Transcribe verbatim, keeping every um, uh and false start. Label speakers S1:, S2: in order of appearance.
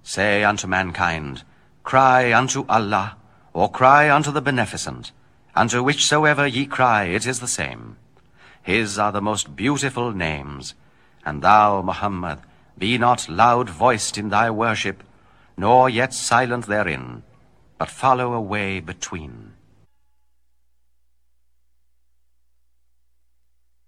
S1: Say unto mankind, Cry unto Allah, or cry unto the Beneficent. Unto whichsoever ye cry, it is the same. His are the most beautiful names. And thou, Muhammad, be not loud-voiced in thy worship, nor yet silent therein, but follow a way between.